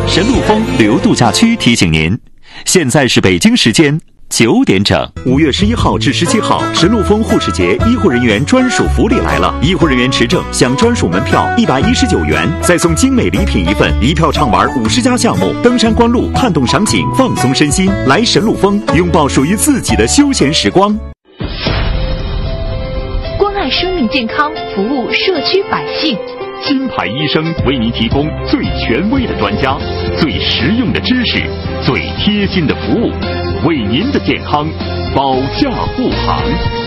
神鹿峰旅游度假区提醒您，现在是北京时间9点整。5月11号至17号，神鹿峰护士节医护人员专属福利来了！医护人员持证享专属门票119元，再送精美礼品一份，一票畅玩50家项目，登山观路，看懂赏景，放松身心。来神鹿峰，拥抱属于自己的休闲时光。 关爱生命健康，服务社区百姓。 金牌医生为您提供最权威的专家、最实用的知识、最贴心的服务，为您的健康保驾护航。